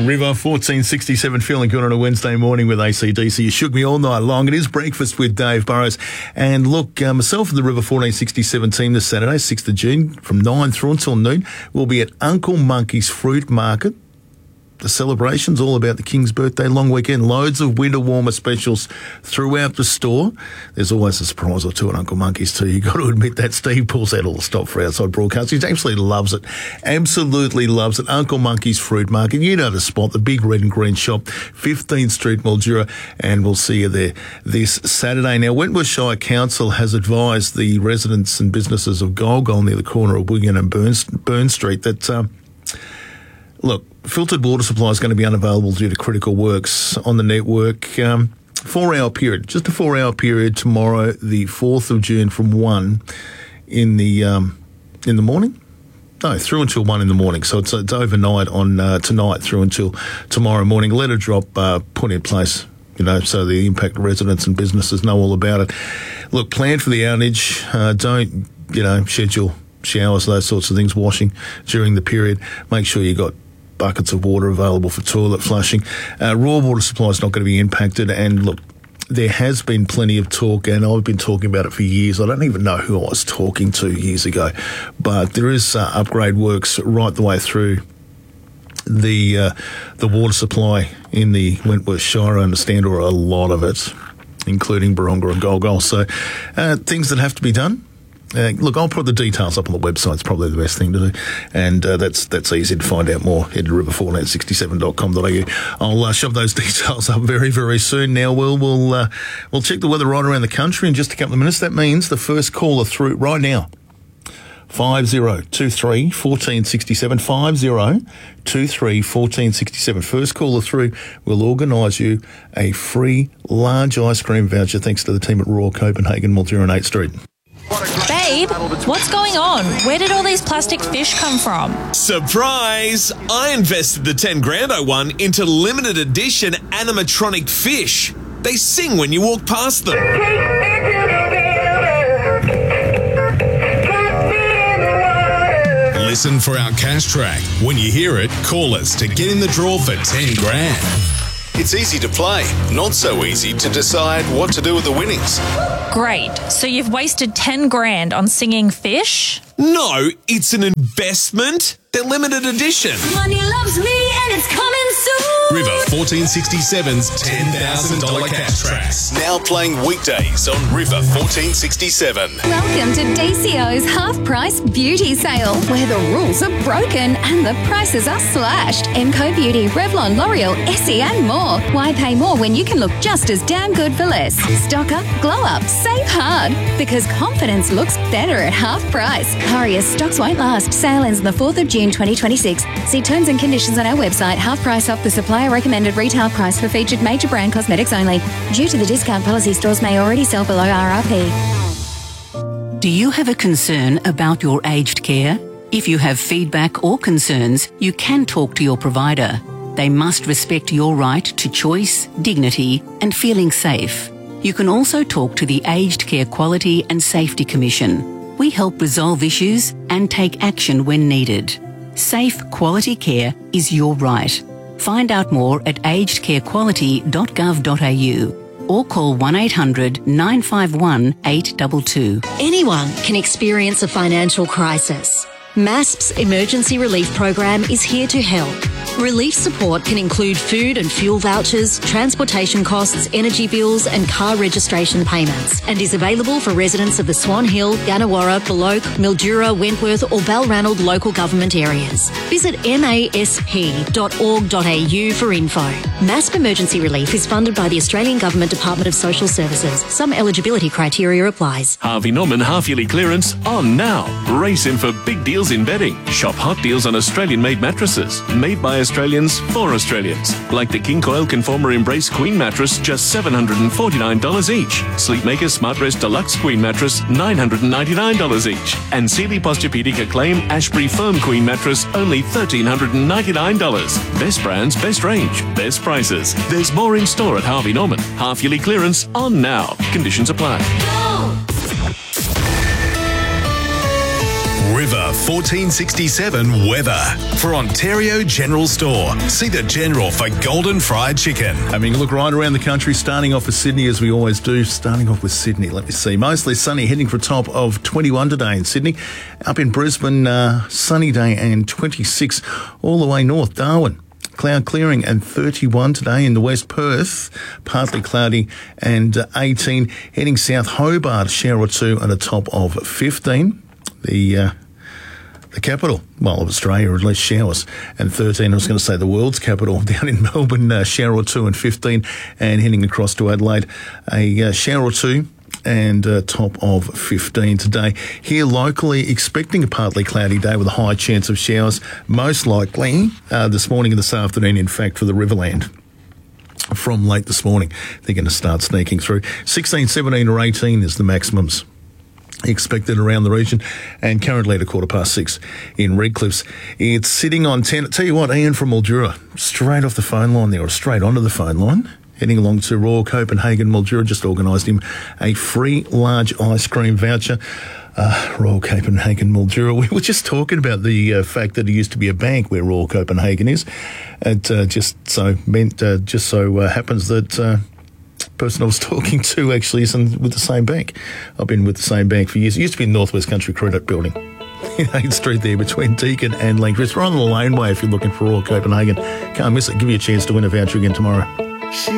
River 1467, feeling good on a Wednesday morning with AC/DC. You shook me all night long. It is breakfast with Dave Burrows. And look, myself and the River 1467 team this Saturday, 6th of June, from 9 through until noon, we'll be at Uncle Monkey's Fruit Market. The celebration's all about the King's birthday long weekend. Loads of winter warmer specials throughout the store. There's always a surprise or two at Uncle Monkey's too. You've got to admit that Steve pulls out all the stop for outside broadcasting. He absolutely loves it. Absolutely loves it. Uncle Monkey's Fruit Market. You know the spot, the big red and green shop, 15th Street, Mildura, and we'll see you there this Saturday. Now, Wentworth Shire Council has advised the residents and businesses of Golgol near the corner of Wigan and Burn Street that, look, filtered water supply is going to be unavailable due to critical works on the network. 4-hour period, just a 4-hour period tomorrow, the 4th of June, from 1 in the morning. No, through until 1 in the morning. So it's overnight on tonight through until tomorrow morning. Let a drop put in place, so the impacted residents and businesses know all about it. Look, plan for the outage. Don't, schedule showers, those sorts of things, washing during the period. Make sure you got buckets of water available for toilet flushing. Raw water supply is not going to be impacted. And look, there has been plenty of talk, and I've been talking about it for years. I don't even know who I was talking to years ago, but there is upgrade works right the way through the water supply in the Wentworth Shire, I understand, or a lot of it, including Baronga and Golgol. So things that have to be done. Look, I'll put the details up on the website. It's probably the best thing to do. And that's easy to find out more. Head to river467.com.au. I'll shove those details up very, very soon. Now, we'll check the weather right around the country in just a couple of minutes. That means the first caller through right now, 5023 1467, 5023 1467. First caller through, we'll organise you a free large ice cream voucher thanks to the team at Royal Copenhagen, Mildura and 8th Street. Babe, what's going on? Where did all these plastic fish come from? Surprise! I invested the 10 grand I won into limited edition animatronic fish. They sing when you walk past them. Listen for our cash track. When you hear it, call us to get in the draw for 10 grand. It's easy to play, not so easy to decide what to do with the winnings. Great. So you've wasted 10 grand on singing fish? No, it's an investment. They're limited edition. Money loves me and it's coming soon. River 1467's $10,000 cash tracks. Now playing weekdays on River 1467. Welcome to DCO's half-price beauty sale, where the rules are broken and the prices are slashed. MCO Beauty, Revlon, L'Oreal, Essie and more. Why pay more when you can look just as damn good for less? Stock up, glow up, save hard. Because confidence looks better at half price. Hurry, as stocks won't last. Sale ends on the 4th of June 2026. See terms and conditions on our website. Half price off the supplier recommended retail price for featured major brand cosmetics only. Due to the discount policy, stores may already sell below RRP. Do you have a concern about your aged care? If you have feedback or concerns, you can talk to your provider. They must respect your right to choice, dignity, and feeling safe. You can also talk to the Aged Care Quality and Safety Commission. We help resolve issues and take action when needed. Safe, quality care is your right. Find out more at agedcarequality.gov.au or call 1800 951 822. Anyone can experience a financial crisis. MASP's Emergency Relief Program is here to help. Relief support can include food and fuel vouchers, transportation costs, energy bills and car registration payments, and is available for residents of the Swan Hill, Gannawarra, Beloke, Mildura, Wentworth or Balranald local government areas. Visit masp.org.au for info. MASP Emergency Relief is funded by the Australian Government Department of Social Services. Some eligibility criteria applies. Harvey Norman half-yearly clearance on now. Race in for big deals in bedding. Shop hot deals on Australian-made mattresses. Made by Australians for Australians. Like the King Coil Conformer Embrace Queen Mattress, just $749 each. Sleepmaker Smartrest Deluxe Queen Mattress, $999 each. And Sealy Posturepedic Acclaim Ashbury Firm Queen Mattress, only $1,399. Best brands, best range, best prices. There's more in store at Harvey Norman. Half-yearly clearance on now. Conditions apply. River River 1467 weather. For Ontario General Store, see the General for golden fried chicken. Having a look right around the country, starting off with Sydney as we always do. Starting off with Sydney, let me see. Mostly sunny, heading for a top of 21 today in Sydney. Up in Brisbane, sunny day and 26 all the way north. Darwin, cloud clearing and 31 today. In the west, Perth, partly cloudy and 18. Heading south, Hobart, shower or two and a top of 15. The capital, well, of Australia, or at least showers, and 13. I was going to say the world's capital, down in Melbourne, shower or two and 15. And heading across to Adelaide, a shower or two and a top of 15 today. Here locally, expecting a partly cloudy day with a high chance of showers, most likely this morning and this afternoon, in fact, for the Riverland. From late this morning, they're going to start sneaking through. 16, 17 or 18 is the maximums expected around the region, and currently at 6:15 in Redcliffs. It's sitting on 10. Tell you what, Ian from Mildura, straight off the phone line there, or straight onto the phone line, heading along to Royal Copenhagen. Mildura just organised him a free large ice cream voucher. Royal Copenhagen, Mildura. We were just talking about the fact that it used to be a bank where Royal Copenhagen is. It just so happens that person I was talking to actually isn't with the same bank. I've been with the same bank for years. It used to be in Northwest Country Credit Building in 8th Street there between Deakin and Langcrest. Right on the laneway if you're looking for Royal Copenhagen. Can't miss it. Give you a chance to win a voucher again tomorrow.